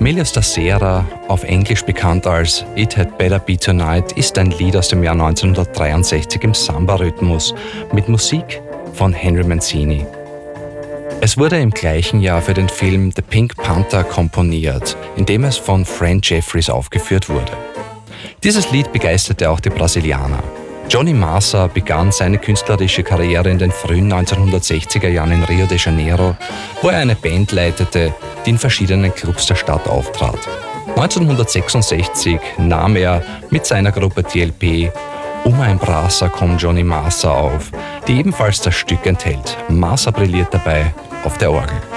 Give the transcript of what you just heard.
Melius da Sera, auf Englisch bekannt als It Had Better Be Tonight, ist ein Lied aus dem Jahr 1963 im Samba-Rhythmus mit Musik von Henry Mancini. Es wurde im gleichen Jahr für den Film The Pink Panther komponiert, in dem es von Fran Jeffries aufgeführt wurde. Dieses Lied begeisterte auch die Brasilianer. Johnny Marsa begann seine künstlerische Karriere in den frühen 1960er Jahren in Rio de Janeiro, wo er eine Band leitete, die in verschiedenen Clubs der Stadt auftrat. 1966 nahm er mit seiner Gruppe TLP Uma Embraça com Johnny Marsa auf, die ebenfalls das Stück enthält. Marsa brilliert dabei auf der Orgel.